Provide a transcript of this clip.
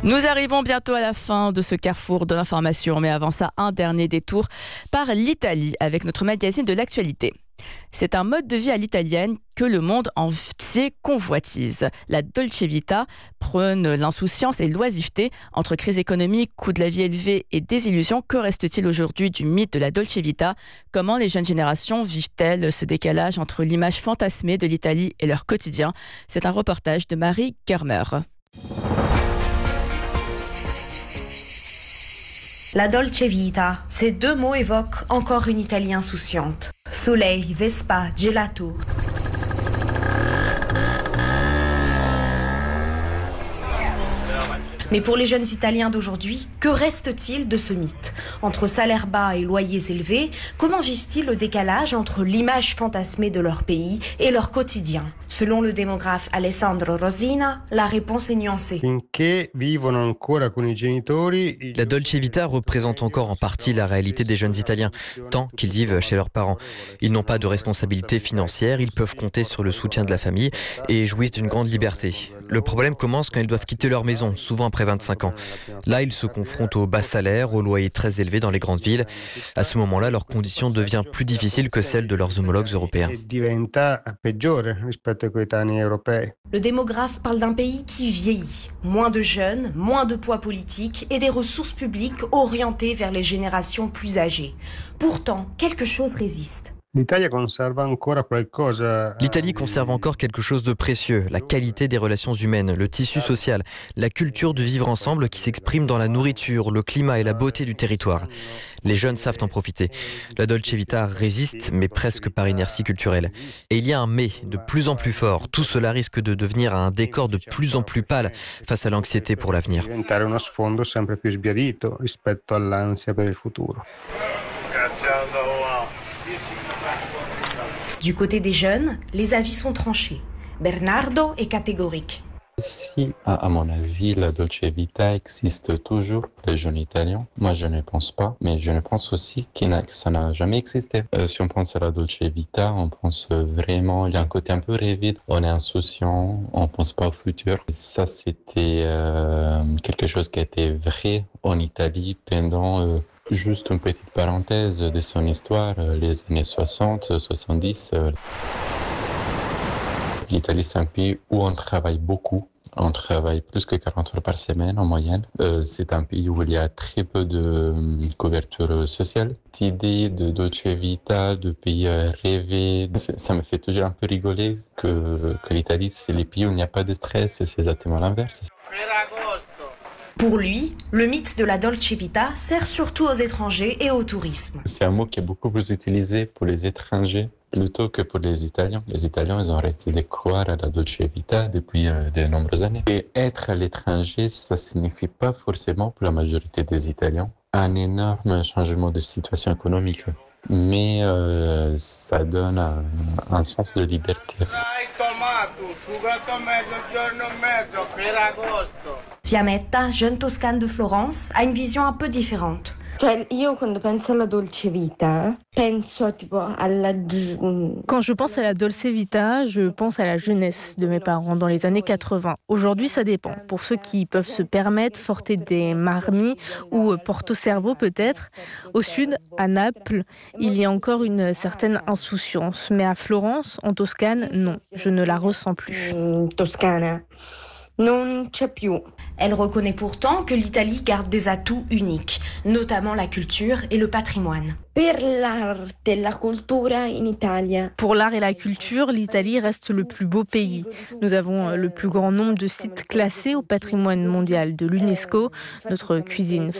Nous arrivons bientôt à la fin de ce carrefour de l'information, mais avant ça, un dernier détour par l'Italie avec notre magazine de l'actualité. C'est un mode de vie à l'italienne que le monde entier convoitise. La Dolce Vita prône l'insouciance et l'oisiveté. Entre crise économique, coût de la vie élevé et désillusion, que reste-t-il aujourd'hui du mythe de la Dolce Vita ? Comment les jeunes générations vivent-elles ce décalage entre l'image fantasmée de l'Italie et leur quotidien ? C'est un reportage de Marie Germer. La Dolce Vita, ces deux mots évoquent encore une Italie insouciante. Soleil, Vespa, gelato. Mais pour les jeunes Italiens d'aujourd'hui, que reste-t-il de ce mythe ? Entre salaires bas et loyers élevés, comment vivent-ils le décalage entre l'image fantasmée de leur pays et leur quotidien ? Selon le démographe Alessandro Rosina, la réponse est nuancée. La Dolce Vita représente encore en partie la réalité des jeunes Italiens, tant qu'ils vivent chez leurs parents. Ils n'ont pas de responsabilité financière, ils peuvent compter sur le soutien de la famille et jouissent d'une grande liberté. Le problème commence quand ils doivent quitter leur maison, souvent après 25 ans. Là, ils se confrontent aux bas salaires, aux loyers très élevés dans les grandes villes. À ce moment-là, leur condition devient plus difficile que celle de leurs homologues européens. Le démographe parle d'un pays qui vieillit. Moins de jeunes, moins de poids politique et des ressources publiques orientées vers les générations plus âgées. Pourtant, quelque chose résiste. L'Italie conserve encore quelque chose de précieux, la qualité des relations humaines, le tissu social, la culture du vivre ensemble qui s'exprime dans la nourriture, le climat et la beauté du territoire. Les jeunes savent en profiter. La Dolce Vita résiste, mais presque par inertie culturelle. Et il y a un mais de plus en plus fort. Tout cela risque de devenir un décor de plus en plus pâle face à l'anxiété pour l'avenir. Du côté des jeunes, les avis sont tranchés. Bernardo est catégorique. Si, à mon avis, la Dolce Vita existe toujours pour les jeunes italiens. Moi, je ne pense pas, mais je ne pense aussi que ça n'a jamais existé. Si on pense à la Dolce Vita, on pense vraiment, il y a un côté un peu rêvé. On est insouciant, on pense pas au futur. Et ça, c'était quelque chose qui a été vrai en Italie pendant... Juste une petite parenthèse de son histoire, les années 60, 70. L'Italie, c'est un pays où on travaille beaucoup. On travaille plus que 40 heures par semaine en moyenne. C'est un pays où il y a très peu de couverture sociale. Cette idée de Dolce Vita, de pays rêvé, ça me fait toujours un peu rigoler que l'Italie, c'est les pays où il n'y a pas de stress, c'est exactement l'inverse. Pour lui, le mythe de la Dolce Vita sert surtout aux étrangers et au tourisme. C'est un mot qui est beaucoup plus utilisé pour les étrangers plutôt que pour les Italiens. Les Italiens, ils ont arrêté de croire à la Dolce Vita depuis de nombreuses années. Et être à l'étranger, ça signifie pas forcément pour la majorité des Italiens un énorme changement de situation économique. Mais ça donne un sens de liberté. Fiammetta, jeune Toscane de Florence, a une vision un peu différente. Quand je pense à la Dolce Vita, je pense à la jeunesse de mes parents dans les années 80. Aujourd'hui, ça dépend. Pour ceux qui peuvent se permettre, Forte dei Marmi ou Porto Cervo peut-être. Au sud, à Naples, il y a encore une certaine insouciance. Mais à Florence, en Toscane, non, je ne la ressens plus. Toscane. Non c'è più. Elle reconnaît pourtant que l'Italie garde des atouts uniques, notamment la culture et le patrimoine. Pour l'art et la culture, l'Italie reste le plus beau pays. Nous avons le plus grand nombre de sites classés au patrimoine mondial de l'UNESCO. Notre cuisine